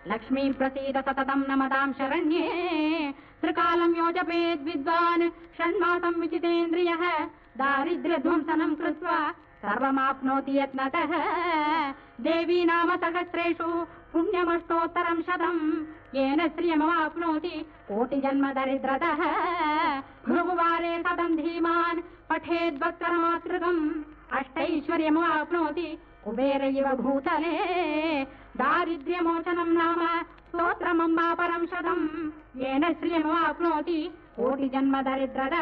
लक्ष्मी प्रसीद सततं नमतां शरण्ये त्रिकालं योजपेद् विद्वान् षण्मासं विचितेन्द्रियः दारिद्र्यध्वंसनं कृत्वा सर्वमाप्नोति यत्नतः देवी नाम सहस्रेषु पुण्यमष्टोत्तरं शतं येन श्रियमवाप्नोति कोटिजन्म दरिद्रतः भृगुवारे सतं धीमान् पठेद्वत्करमातृकम् अष्टैश्वर्यमवाप्नोति कुबेर इव भूतले दारिद्र्यमोचनं नाम स्तोत्रमम्बा परं शतं येन श्रियमवाप्नोति कोटिजन्म दरिद्रतः